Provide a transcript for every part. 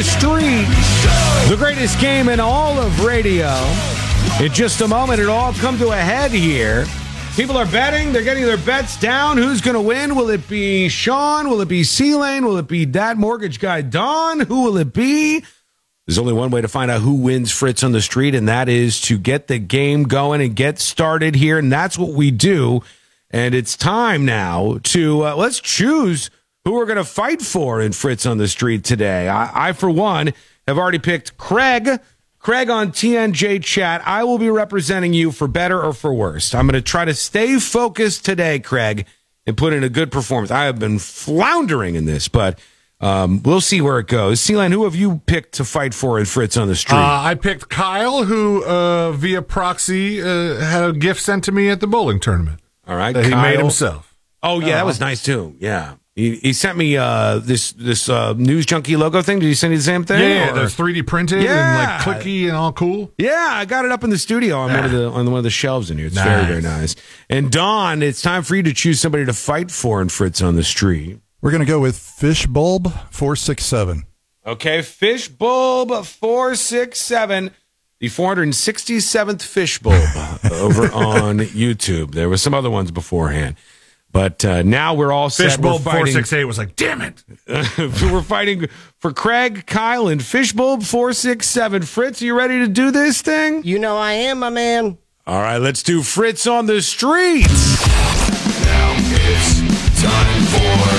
Street, the greatest game in all of radio. In just a moment, it'll all come to a head here. People are betting. They're getting their bets down. Who's going to win? Will it be Sean? Will it be C-Lane? Will it be that mortgage guy, Don? Who will it be? There's only one way to find out who wins Fritz on the Street, and that is to get the game going and get started here. And that's what we do. And it's time now to let's choose who we're going to fight for in Fritz on the Street today. I, for one, have already picked Craig. Craig on TNJ Chat. I will be representing you for better or for worse. I'm going to try to stay focused today, Craig, and put in a good performance. I have been floundering in this, but we'll see where it goes. C-Line, who have you picked to fight for in Fritz on the Street? I picked Kyle, who via proxy had a gift sent to me at the bowling tournament. All right, that he made himself. Oh, yeah, that was nice, too. Yeah. He sent me this News Junkie logo thing. Did he send you the same thing? Yeah, that's 3D printed and like clicky and all cool. Yeah, I got it up in the studio on one of the shelves in here. It's very, very nice. And Don, it's time for you to choose somebody to fight for in Fritz on the Street. We're going to go with Fishbulb 467. Okay, Fishbulb 467. The 467th Fishbulb over on YouTube. There were some other ones beforehand. But now we're all set. Fishbulb 468 was like, damn it. We're fighting for Craig, Kyle, and Fishbulb 467. Fritz, are you ready to do this thing? You know I am, my man. All right, let's do Fritz on the Streets. Now it's time for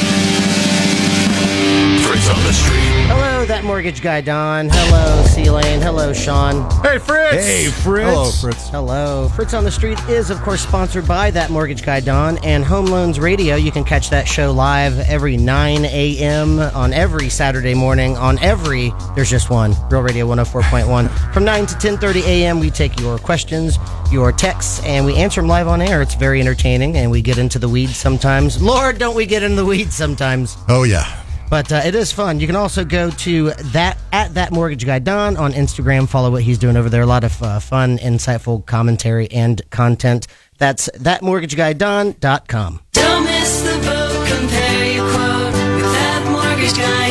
Fritz on the Street. Hello, that mortgage guy, Don. Hello, C-Lane. Hello, Sean. Hey, Fritz. Hey, Fritz. Hello, Fritz. Hello. Fritz on the Street is, of course, sponsored by That Mortgage Guy, Don, and Home Loans Radio. You can catch that show live every 9 a.m. on every Saturday morning there's just one, Real Radio 104.1. From 9 to 10:30 a.m., we take your questions, your texts, and we answer them live on air. It's very entertaining, and we get into the weeds sometimes. Lord, don't we get into the weeds sometimes. Oh, yeah. But it is fun. You can also go to that Mortgage Guy Don on Instagram. Follow what he's doing over there. A lot of fun, insightful commentary and content. That's thatmortgageguydon.com. Don't miss the boat. Compare your quote with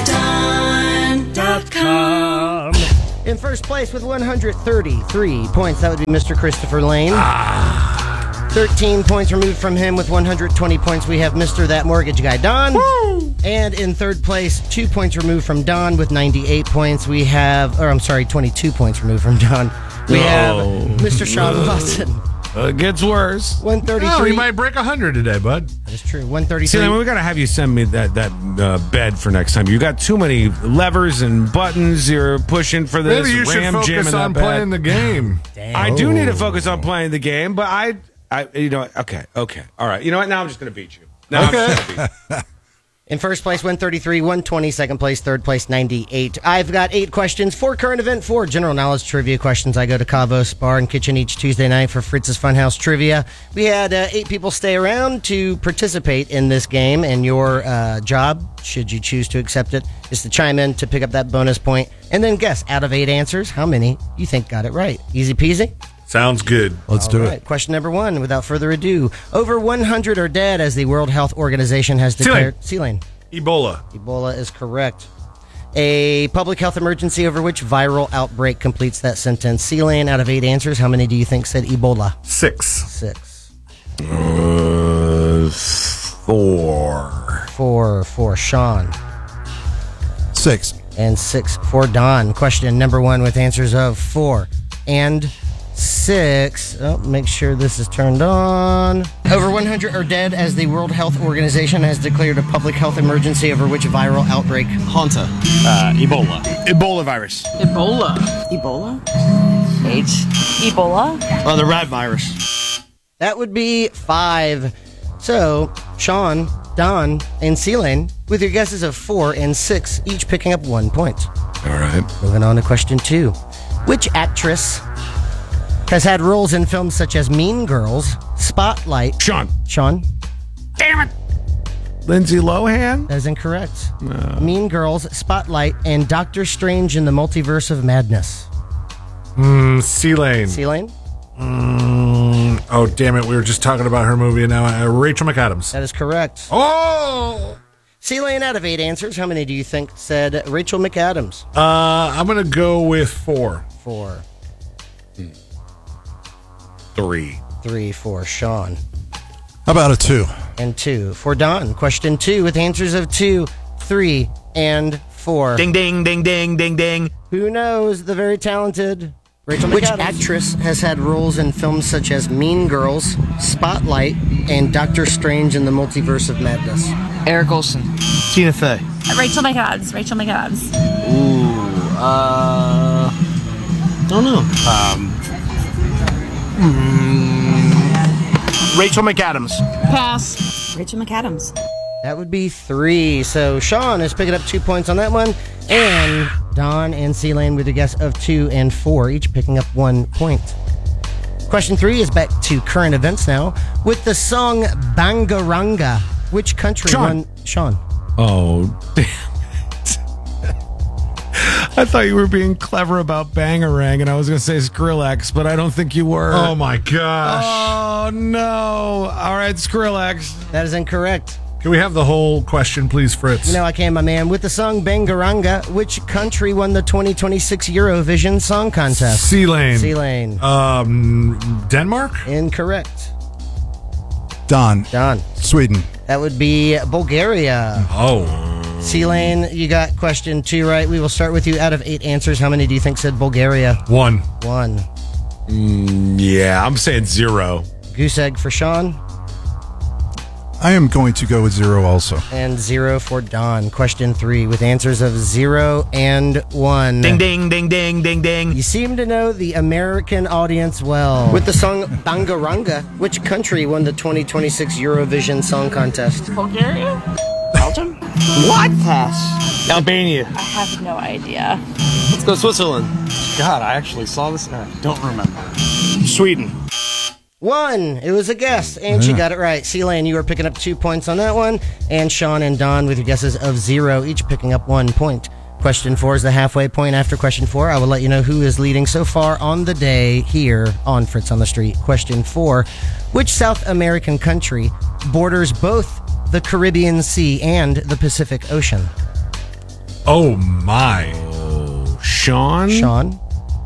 thatmortgageguydon.com. In first place with 133 points, that would be Mr. Christopher Lane. 13 points removed from him with 120 points, we have Mr. That Mortgage Guy, Don. Woo! And in third place, 2 points removed from Don with 98 points, we have, 22 points removed from Don. We have Mr. Sean Watson. It gets worse. 133. Oh, you might break 100 today, bud. That's true. 133. See, we got to have you send me that bed for next time. You got too many levers and buttons you're pushing for this. Maybe you should focus on playing the game. Damn. I do need to focus on playing the game, but I okay. All right. You know what? Now I'm just going to beat you. I'm just gonna beat you. In first place, 133, 120. Second place, third place, 98. I've got 8 questions, 4 current event, 4 general knowledge trivia questions. I go to Cavo's Bar and Kitchen each Tuesday night for Fritz's Funhouse Trivia. We had 8 people stay around to participate in this game, and your job, should you choose to accept it, is to chime in to pick up that bonus point, and then guess, out of 8 answers, how many you think got it right. Easy peasy? Sounds good. Let's do it. Question number 1, without further ado. Over 100 are dead, as the World Health Organization has declared. C-Lane. Ebola. Ebola is correct. A public health emergency over which viral outbreak completes that sentence. C-Lane, out of 8 answers, how many do you think said Ebola? 6. 6. 4. 4 for Sean. 6. And 6 for Don. Question number 1 with answers of 4 and 6. Oh, make sure this is turned on. Over 100 are dead as the World Health Organization has declared a public health emergency over which viral outbreak? Hanta. Ebola. Ebola virus. Ebola. Ebola? Oh, the rat virus. That would be 5. So, Sean, Don, and C-Lane, with your guesses of 4 and 6, each picking up 1 point. All right. Moving on to question 2. Which actress has had roles in films such as Mean Girls, Spotlight... Sean. Damn it! Lindsay Lohan? That is incorrect. No. Mean Girls, Spotlight, and Doctor Strange in the Multiverse of Madness. C-Lane. C-Lane? Oh, damn it. We were just talking about her movie, and now Rachel McAdams. That is correct. Oh! C-Lane, out of 8 answers, how many do you think said Rachel McAdams? I'm going to go with 4. 4. 3. 3 for Sean. How about a 2? And 2 for Don. Question 2 with answers of 2, 3, and 4. Ding, ding, ding, ding, ding, ding. Who knows the very talented Rachel McAdams? Which actress has had roles in films such as Mean Girls, Spotlight, and Doctor Strange in the Multiverse of Madness? Eric Olsen. Tina Fey. Rachel McAdams. Rachel McAdams. Don't know. Rachel McAdams. Pass. Rachel McAdams. That would be 3. So Sean is picking up 2 points on that one. And Don and C-Lane with a guess of 2 and 4, each picking up 1 point. Question 3 is back to current events now. With the song Bangaranga, which country won? Sean. Oh, damn it. I thought you were being clever about Bangarang, and I was going to say Skrillex, but I don't think you were. Oh, my gosh. Oh, no. All right, Skrillex. That is incorrect. Can we have the whole question, please, Fritz? You know I can, my man. With the song Bangaranga, which country won the 2026 Eurovision Song Contest? C-Lane. C-Lane. Denmark? Incorrect. Don. Sweden. That would be Bulgaria. Oh. C-Lane, you got question 2 right. We will start with you. Out of 8 answers, how many do you think said Bulgaria? 1. 1. Yeah, I'm saying 0. Goose egg for Sean. I am going to go with 0 also. And 0 for Don. Question 3 with answers of 0 and 1. Ding, ding, ding, ding, ding, ding. You seem to know the American audience well. With the song Bangaranga, which country won the 2026 Eurovision Song Contest? Bulgaria? Belgium? What? Pass. Albania. I have no idea. Let's go Switzerland. God, I actually saw this and I don't remember. Sweden. 1. It was a guess, and she got it right. C-Lane, you are picking up 2 points on that one, and Sean and Don with your guesses of 0, each picking up 1 point. Question 4 is the halfway point. After question 4, I will let you know who is leading so far on the day here on Fritz on the Street. Question 4, which South American country borders both the Caribbean Sea and the Pacific Ocean? Oh, my. Sean? Sean?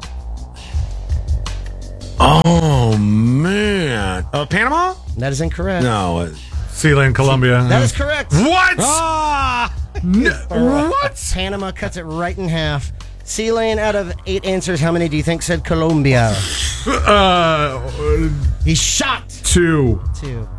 Oh, man. Panama? That is incorrect. No. C-Lane, Colombia. That is correct. What? Ah! What? Panama cuts it right in half. C-Lane, out of 8 answers, how many do you think said Colombia? He shot. 2. 2.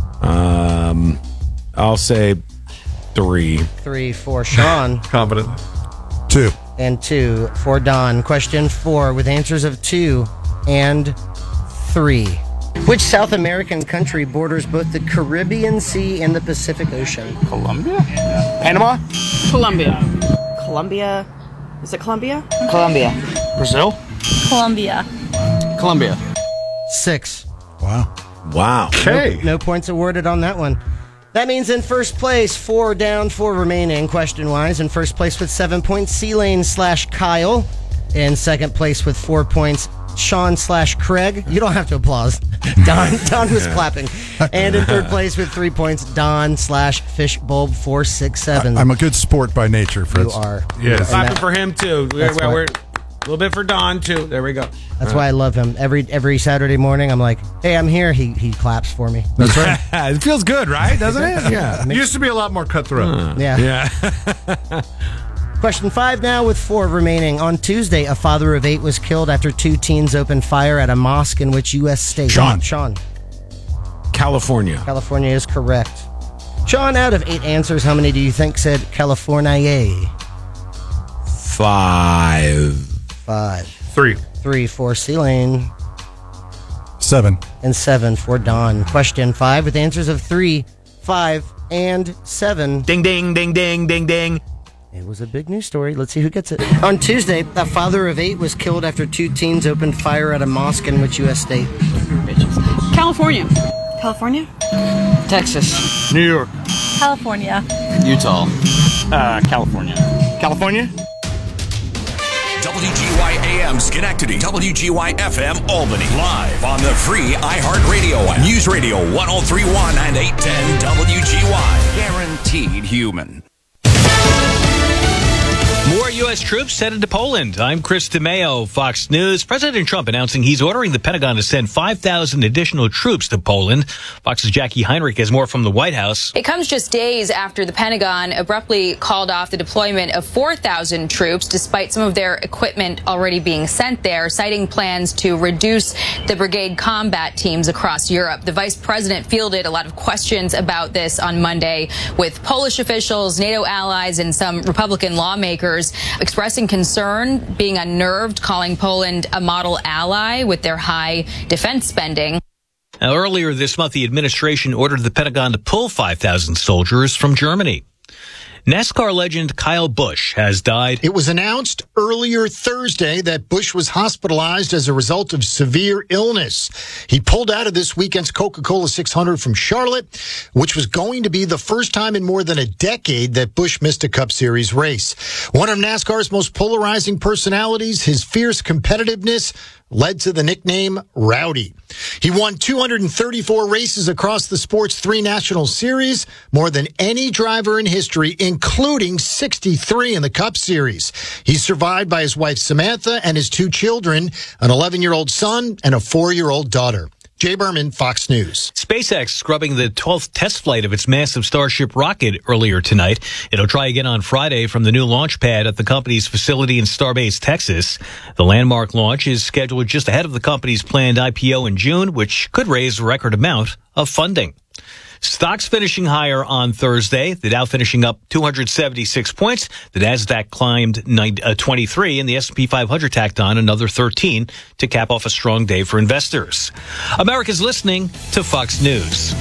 I'll say 3. 3 for Sean. Confident. 2. And 2 for Don. Question 4 with answers of 2 and 3. Which South American country borders both the Caribbean Sea and the Pacific Ocean? Colombia? Panama? Colombia. Colombia? Is it Colombia? Colombia. Brazil? Colombia. Colombia. 6. Wow. Wow. Okay. No points awarded on that one. That means in first place, 4 down, 4 remaining, question-wise. In first place with 7 points, C-Lane/Kyle. In second place with 4 points, Sean/Craig. You don't have to applause. Don was clapping. And in third place with 3 points, Don/Fishbulb467. I'm a good sport by nature, Fritz. You are. Yes. Clapping for him, too. We're a little bit for Don, too. There we go. That's why I love him. Every Saturday morning, I'm like, hey, I'm here. He claps for me. That's right. It feels good, right? Doesn't it? Yeah. Used to be a lot more cutthroat. Yeah. Yeah. Question 5 now with 4 remaining. On Tuesday, a father of 8 was killed after 2 teens opened fire at a mosque in which U.S. state? Sean. California. California is correct. Sean, out of 8 answers, how many do you think said California? 5. 5. 3. 3 for C-Lane. 7. And 7 for Don. Question 5 with answers of 3, 5, and 7. Ding, ding, ding, ding, ding, ding. It was a big news story. Let's see who gets it. On Tuesday, a father of 8 was killed after 2 teens opened fire at a mosque in which U.S. state? California. California? Texas. New York. California. Utah. California. California? WGY AM Schenectady, WGY FM Albany, live on the free iHeartRadio app. News Radio 103.1 and 810 WGY. Guaranteed human. More U.S. troops headed to Poland. I'm Chris DeMeo, Fox News. President Trump announcing he's ordering the Pentagon to send 5,000 additional troops to Poland. Fox's Jackie Heinrich has more from the White House. It comes just days after the Pentagon abruptly called off the deployment of 4,000 troops, despite some of their equipment already being sent there, citing plans to reduce the brigade combat teams across Europe. The vice president fielded a lot of questions about this on Monday, with Polish officials, NATO allies, and some Republican lawmakers expressing concern, being unnerved, calling Poland a model ally with their high defense spending. Now, earlier this month, the administration ordered the Pentagon to pull 5,000 soldiers from Germany. NASCAR legend Kyle Busch has died. It was announced earlier Thursday that Busch was hospitalized as a result of severe illness. He pulled out of this weekend's Coca-Cola 600 from Charlotte, which was going to be the first time in more than a decade that Busch missed a Cup Series race. One of NASCAR's most polarizing personalities, his fierce competitiveness led to the nickname Rowdy. He won 234 races across the sport's 3 national series, more than any driver in history, including 63 in the Cup Series. He's survived by his wife Samantha and his 2 children, an 11-year-old son and a 4-year-old daughter. Jay Berman, Fox News. SpaceX scrubbing the 12th test flight of its massive Starship rocket earlier tonight. It'll try again on Friday from the new launch pad at the company's facility in Starbase, Texas. The landmark launch is scheduled just ahead of the company's planned IPO in June, which could raise a record amount of funding. Stocks finishing higher on Thursday. The Dow finishing up 276 points. The Nasdaq climbed 23, and the S&P 500 tacked on another 13 to cap off a strong day for investors. America's listening to Fox News.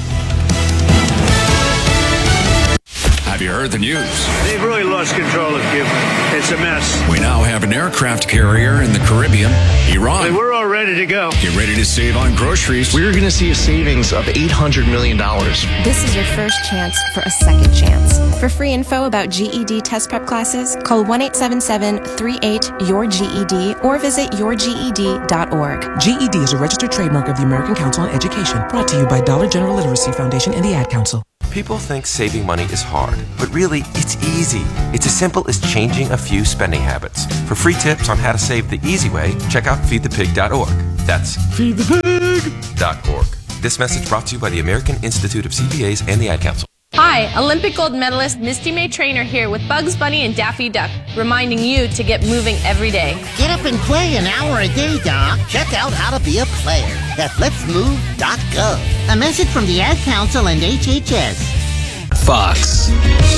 Have you heard the news? They've really lost control of Cuba. It's a mess. We now have an aircraft carrier in the Caribbean, Iran. We're all ready to go. Get ready to save on groceries. We're going to see a savings of $800 million. This is your first chance for a second chance. For free info about GED test prep classes, call 1-877-38-YOUR-GED or visit yourged.org. GED is a registered trademark of the American Council on Education. Brought to you by Dollar General Literacy Foundation and the Ad Council. People think saving money is hard, but really, it's easy. It's as simple as changing a few spending habits. For free tips on how to save the easy way, check out feedthepig.org. That's feedthepig.org. This message brought to you by the American Institute of CPAs and the Ad Council. Hi, Olympic gold medalist Misty May Trainer here with Bugs Bunny and Daffy Duck, reminding you to get moving every day. Get up and play an hour a day, Doc. Check out how to be a player at letsmove.gov. A message from the Ad Council and HHS. Fox.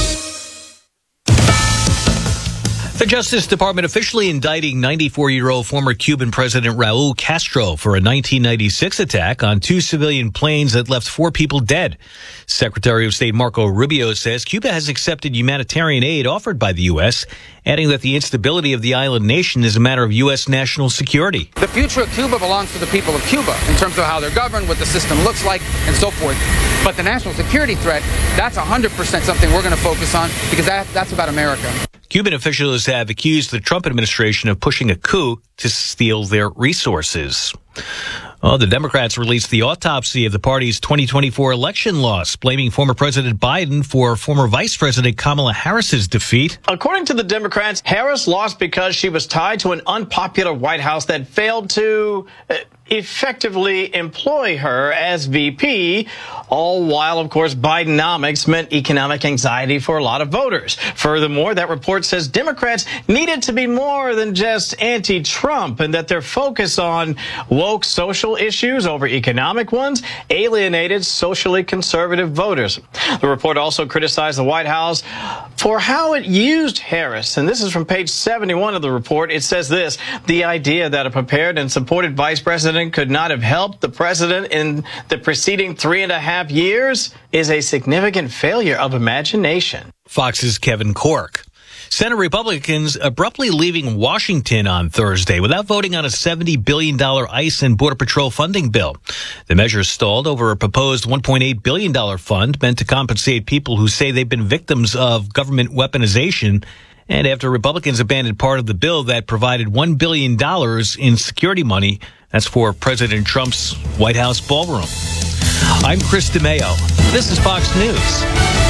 The Justice Department officially indicting 94-year-old former Cuban President Raul Castro for a 1996 attack on 2 civilian planes that left 4 people dead. Secretary of State Marco Rubio says Cuba has accepted humanitarian aid offered by the U.S., adding that the instability of the island nation is a matter of U.S. national security. The future of Cuba belongs to the people of Cuba in terms of how they're governed, what the system looks like, and so forth. But the national security threat, that's 100% something we're going to focus on because that's about America. Cuban officials have accused the Trump administration of pushing a coup to steal their resources. The Democrats released the autopsy of the party's 2024 election loss, blaming former President Biden for former Vice President Kamala Harris's defeat. According to the Democrats, Harris lost because she was tied to an unpopular White House that failed to effectively employ her as VP, all while, of course, Bidenomics meant economic anxiety for a lot of voters. Furthermore, that report says Democrats needed to be more than just anti-Trump and that their focus on woke social issues over economic ones alienated socially conservative voters. The report also criticized the White House for how it used Harris. And this is from page 71 of the report. It says this: the idea that a prepared and supported vice president could not have helped the president in the preceding 3.5 years is a significant failure of imagination. Fox's Kevin Corke. Senate Republicans abruptly leaving Washington on Thursday without voting on a $70 billion ICE and Border Patrol funding bill. The measure stalled over a proposed $1.8 billion fund meant to compensate people who say they've been victims of government weaponization And after Republicans abandoned part of the bill that provided $1 billion in security money, that's for President Trump's White House ballroom. I'm Chris DeMeo. This is Fox News.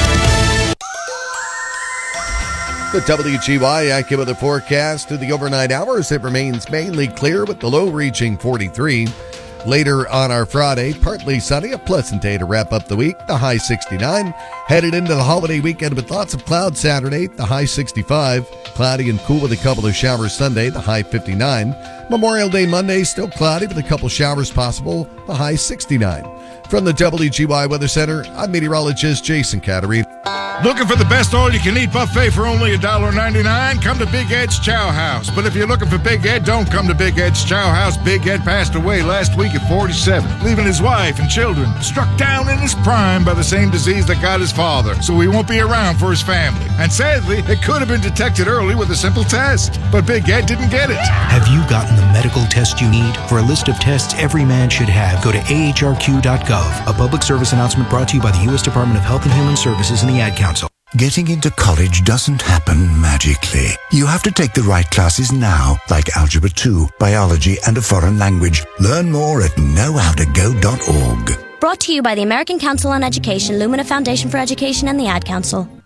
The WGY AccuWeather forecast through the overnight hours. It remains mainly clear with the low reaching 43. Later on our Friday, partly sunny, a pleasant day to wrap up the week, the high 69. Headed into the holiday weekend with lots of clouds Saturday, the high 65. Cloudy and cool with a couple of showers Sunday, the high 59. Memorial Day Monday, still cloudy with a couple showers possible, the high 69. From the WGY Weather Center, I'm meteorologist Jason Caterine. Looking for the best all-you-can-eat buffet for only $1.99? Come to Big Ed's Chow House. But if you're looking for Big Ed, don't come to Big Ed's Chow House. Big Ed passed away last week at 47, leaving his wife and children struck down in his prime by the same disease that got his father. So he won't be around for his family. And sadly, it could have been detected early with a simple test. But Big Ed didn't get it. Have you gotten the medical test you need? For a list of tests every man should have, go to ahrq.gov. A public service announcement brought to you by the U.S. Department of Health and Human Services and the Ad Council. Getting into college doesn't happen magically. You have to take the right classes now, like Algebra 2, Biology, and a foreign language. Learn more at knowhowtogo.org. Brought to you by the American Council on Education, Lumina Foundation for Education, and the Ad Council.